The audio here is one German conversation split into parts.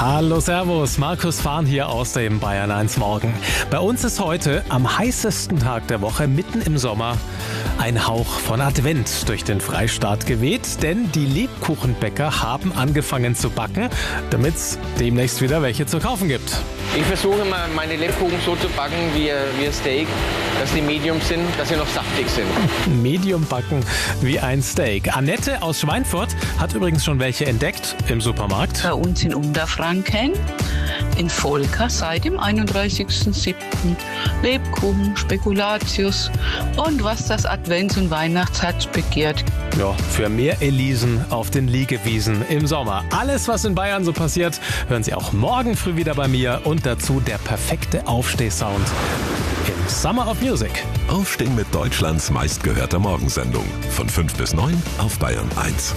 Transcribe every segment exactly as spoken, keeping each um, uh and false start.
Hallo, servus, Markus Fahn hier aus dem Bayern eins Morgen. Bei uns ist heute am heißesten Tag der Woche, mitten im Sommer, ein Hauch von Advent durch den Freistaat geweht, denn die Lebkuchenbäcker haben angefangen zu backen, damit es demnächst wieder welche zu kaufen gibt. Ich versuche immer, meine Lebkuchen so zu backen wie, wie ein Steak, dass die Medium sind, dass sie noch saftig sind. Medium backen wie ein Steak. Annette aus Schweinfurt hat übrigens schon welche entdeckt im Supermarkt. Bei uns in Unterfranken, in Volker, seit dem einunddreißigsten siebten Lebkuchen, Spekulatius und was das Advents- und Weihnachtsherz begehrt. Ja, für mehr Elisen auf den Liegewiesen im Sommer. Alles, was in Bayern so passiert, hören Sie auch morgen früh wieder bei mir und dazu der perfekte Aufstehsound im Summer of Music. Aufstehen mit Deutschlands meistgehörter Morgensendung. Von fünf bis neun auf Bayern eins.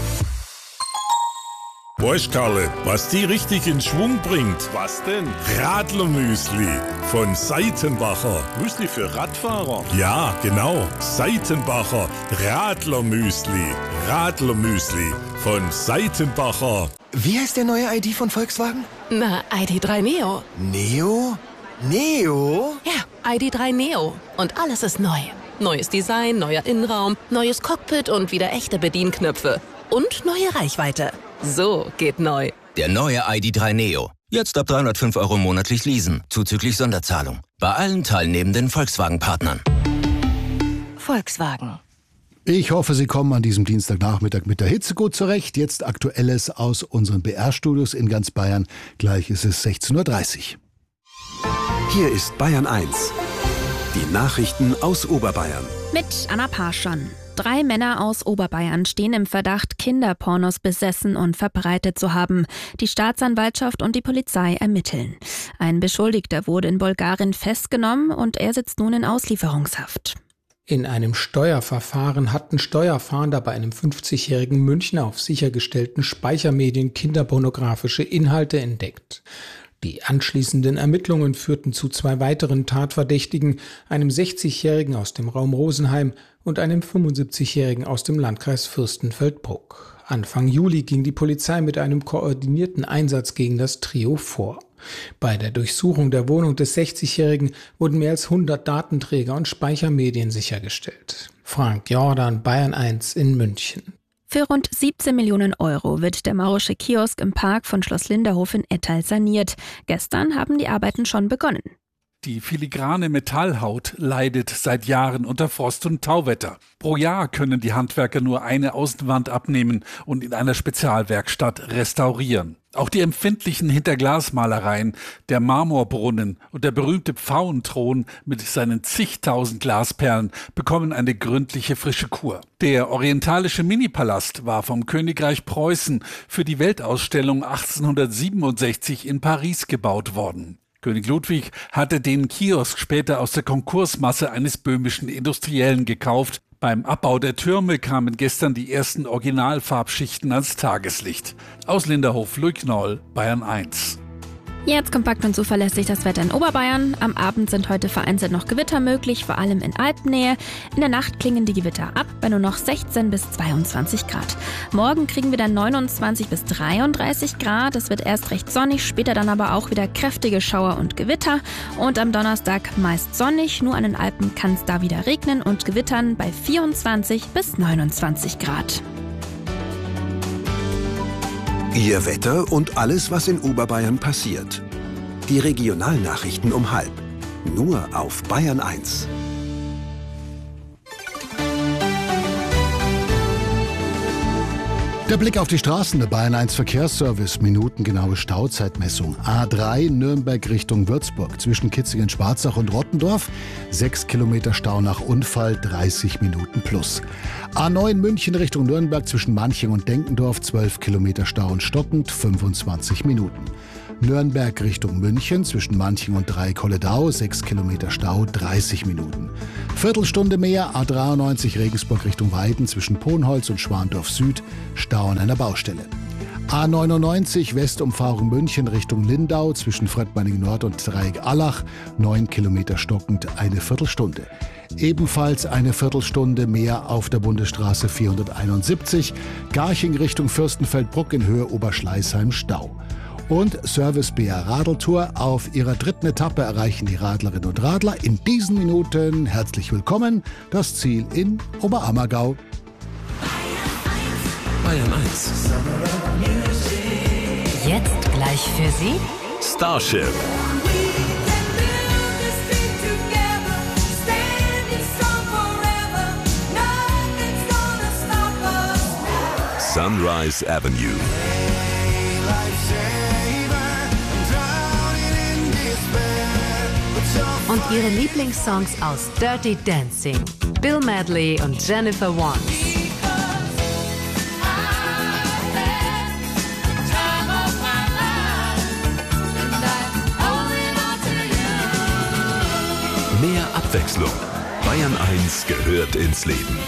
Weißt Karle, was die richtig in Schwung bringt? Was denn? Radlermüsli von Seitenbacher. Müsli für Radfahrer? Ja, genau. Seitenbacher Radlermüsli. Radlermüsli von Seitenbacher. Wie heißt der neue I D von Volkswagen? Na, I D drei Neo. Neo? Neo? Ja, I D drei Neo. Und alles ist neu. Neues Design, neuer Innenraum, neues Cockpit und wieder echte Bedienknöpfe. Und neue Reichweite. So geht neu. Der neue I D drei Neo. Jetzt ab dreihundertfünf Euro monatlich leasen, zuzüglich Sonderzahlung. Bei allen teilnehmenden Volkswagen-Partnern. Volkswagen. Ich hoffe, Sie kommen an diesem Dienstagnachmittag mit der Hitze gut zurecht. Jetzt Aktuelles aus unseren B R-Studios in ganz Bayern. Gleich ist es sechzehn Uhr dreißig. Hier ist Bayern eins. Die Nachrichten aus Oberbayern. Mit Anna Parschan. Drei Männer aus Oberbayern stehen im Verdacht, Kinderpornos besessen und verbreitet zu haben. Die Staatsanwaltschaft und die Polizei ermitteln. Ein Beschuldigter wurde in Bulgarien festgenommen und er sitzt nun in Auslieferungshaft. In einem Steuerverfahren hatten Steuerfahnder bei einem fünfzigjährigen Münchner auf sichergestellten Speichermedien kinderpornografische Inhalte entdeckt. Die anschließenden Ermittlungen führten zu zwei weiteren Tatverdächtigen, einem sechzigjährigen aus dem Raum Rosenheim und einem fünfundsiebzigjährigen aus dem Landkreis Fürstenfeldbruck. Anfang Juli ging die Polizei mit einem koordinierten Einsatz gegen das Trio vor. Bei der Durchsuchung der Wohnung des sechzigjährigen wurden mehr als hundert Datenträger und Speichermedien sichergestellt. Frank Jordan, Bayern eins in München. Für rund siebzehn Millionen Euro wird der maurische Kiosk im Park von Schloss Linderhof in Ettal saniert. Gestern haben die Arbeiten schon begonnen. Die filigrane Metallhaut leidet seit Jahren unter Frost- und Tauwetter. Pro Jahr können die Handwerker nur eine Außenwand abnehmen und in einer Spezialwerkstatt restaurieren. Auch die empfindlichen Hinterglasmalereien, der Marmorbrunnen und der berühmte Pfauenthron mit seinen zigtausend Glasperlen bekommen eine gründliche frische Kur. Der orientalische Minipalast war vom Königreich Preußen für die Weltausstellung achtzehnhundertsiebenundsechzig in Paris gebaut worden. König Ludwig hatte den Kiosk später aus der Konkursmasse eines böhmischen Industriellen gekauft. Beim Abbau der Türme kamen gestern die ersten Originalfarbschichten ans Tageslicht. Aus Linderhof, Louis Knoll, Bayern eins. Jetzt kompakt und zuverlässig das Wetter in Oberbayern. Am Abend sind heute vereinzelt noch Gewitter möglich, vor allem in Alpennähe. In der Nacht klingen die Gewitter ab bei nur noch sechzehn bis zweiundzwanzig Grad. Morgen kriegen wir dann neunundzwanzig bis dreiunddreißig Grad. Es wird erst recht sonnig, später dann aber auch wieder kräftige Schauer und Gewitter. Und am Donnerstag meist sonnig, nur an den Alpen kann es da wieder regnen und gewittern bei vierundzwanzig bis neunundzwanzig Grad. Ihr Wetter und alles, was in Oberbayern passiert. Die Regionalnachrichten um halb. Nur auf Bayern eins. Der Blick auf die Straßen der Bayern eins Verkehrsservice. Minutengenaue Stauzeitmessung. A drei Nürnberg Richtung Würzburg. Zwischen Kitzingen-Sparzach und Rottendorf. sechs Kilometer Stau nach Unfall, dreißig Minuten plus. A neun München Richtung Nürnberg zwischen Manching und Denkendorf. zwölf Kilometer Stau und stockend, fünfundzwanzig Minuten. Nürnberg Richtung München zwischen Manching und Drei-Kolledau, sechs Kilometer Stau, dreißig Minuten. Viertelstunde mehr, A dreiundneunzig Regensburg Richtung Weiden zwischen Ponholz und Schwandorf Süd, Stau an einer Baustelle. A neunundneunzig Westumfahrung München Richtung Lindau zwischen Fröttmanning Nord und Dreieck-Allach, neun Kilometer stockend, eine Viertelstunde. Ebenfalls eine Viertelstunde mehr auf der Bundesstraße vierhunderteinundsiebzig, Garching Richtung Fürstenfeldbruck in Höhe Oberschleißheim Stau. Und Service Bär Radeltour. Auf ihrer dritten Etappe erreichen die Radlerinnen und Radler in diesen Minuten, herzlich willkommen, das Ziel in Oberammergau. Bayern eins. Jetzt gleich für Sie Starship. Sunrise Avenue. und Ihre Lieblingssongs aus Dirty Dancing, Bill Medley und Jennifer Warnes. Mehr Abwechslung. Bayern eins gehört ins Leben.